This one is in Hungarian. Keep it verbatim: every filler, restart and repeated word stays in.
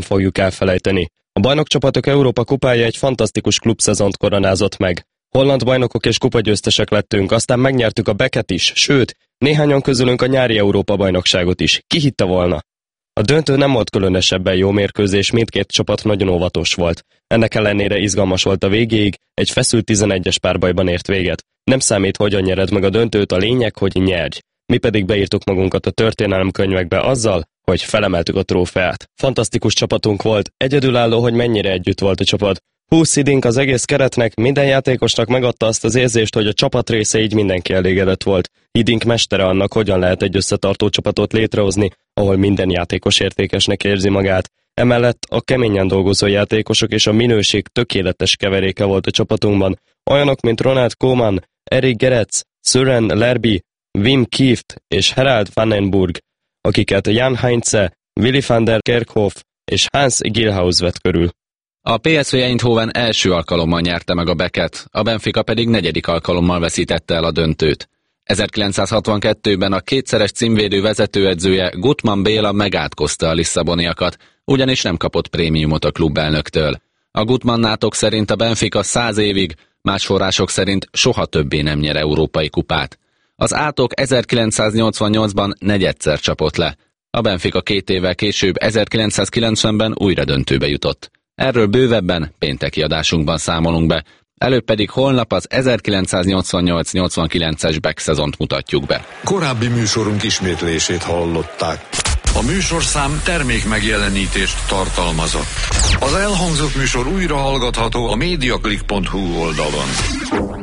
fogjuk elfelejteni. A bajnokcsapatok Európa kupája egy fantasztikus klubszezont koronázott meg. Holland bajnokok és kupagyőztesek lettünk, aztán megnyertük a Becket is, sőt, néhányan közülünk a nyári Európa bajnokságot is. Ki hitte volna? A döntő nem volt különösebben jó mérkőzés, mindkét csapat nagyon óvatos volt. Ennek ellenére izgalmas volt a végéig, egy feszült tizenegyes párbajban ért véget. Nem számít, hogyan nyered meg a döntőt, a lényeg, hogy nyerj. Mi pedig beírtuk magunkat a történelemkönyvekbe azzal, hogy felemeltük a trófeát. Fantasztikus csapatunk volt, egyedülálló, hogy mennyire együtt volt a csapat. húsz idink az egész keretnek, minden játékosnak megadta azt az érzést, hogy a csapat része, így mindenki elégedett volt. Idink mestere annak, hogyan lehet egy összetartó csapatot létrehozni, ahol minden játékos értékesnek érzi magát. Emellett a keményen dolgozó játékosok és a minőség tökéletes keveréke volt a csapatunkban. Olyanok, mint Ronald Koeman, Erik Gerets, Søren Lerby, Wim Kieft és Harald Vandenburg, akiket Jan Heinze, Willy van der Kerkhoff és Hans Gilhaus vett körül. A pé es vé Eindhoven első alkalommal nyerte meg a Becket, a Benfica pedig negyedik alkalommal veszítette el a döntőt. ezerkilencszázhatvankettőben a kétszeres címvédő vezetőedzője Gutmann Béla megátkozta a lisszaboniakat, ugyanis nem kapott prémiumot a klubelnöktől. A Gutmannátok szerint a Benfica száz évig, más források szerint soha többé nem nyer európai kupát. Az átok ezerkilencszáznyolcvannyolcban negyedszer csapott le. A Benfica két évvel később ezerkilencszázkilencvenben újra döntőbe jutott. Erről bővebben pénteki adásunkban számolunk be, előbb pedig holnap az ezerkilencszáznyolcvannyolc nyolcvankilences Beck szezont mutatjuk be. Korábbi műsorunk ismétlését hallották. A műsorszám termék megjelenítést tartalmazott. Az elhangzott műsor újra hallgatható a mediaclick pont hu oldalon.